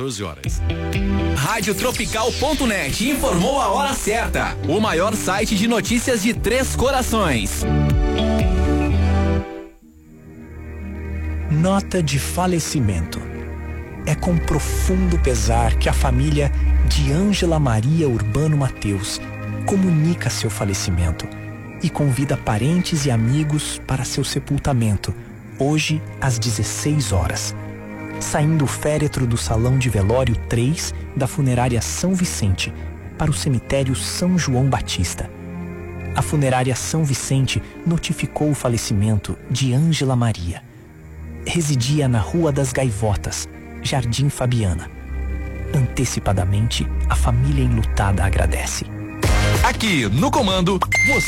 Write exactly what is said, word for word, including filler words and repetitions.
quatorze horas. Rádio Tropical ponto net informou a hora certa. O maior site de notícias de Três Corações. Nota de falecimento. É com profundo pesar que a família de Ângela Maria Urbano Mateus comunica seu falecimento e convida parentes e amigos para seu sepultamento, hoje às dezesseis horas. Saindo o féretro do Salão de Velório três da Funerária São Vicente para o cemitério São João Batista. A Funerária São Vicente notificou o falecimento de Ângela Maria. Residia na Rua das Gaivotas, Jardim Fabiana. Antecipadamente, a família enlutada agradece. Aqui no comando, você